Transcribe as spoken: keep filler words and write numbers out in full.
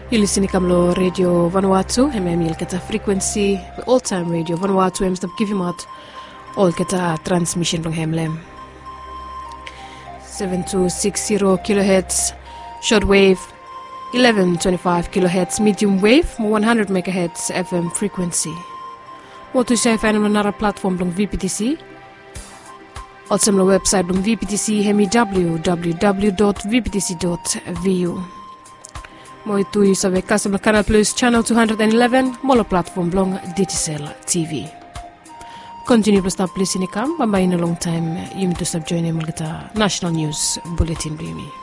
You listen to Radio Vanuatu, hememil kata frequency, all-time radio Vanuatu, hem stop give him out all kata transmission from hemlem. seven two six zero kilohertz, shortwave, eleven twenty-five kilohertz, medium wave, one hundred megahertz F M frequency. Mo tu siya fan na nara platform dong V P T C. Also my website dong V P T C hemi w w w dot v p t c dot v u. Mo itu sa veka sa Canal Plus channel two eleven, molo platform blong Digicel T V. Continue to stop listening kam, bye in a long time. You to stop joining malgata National News Bulletin Bimi.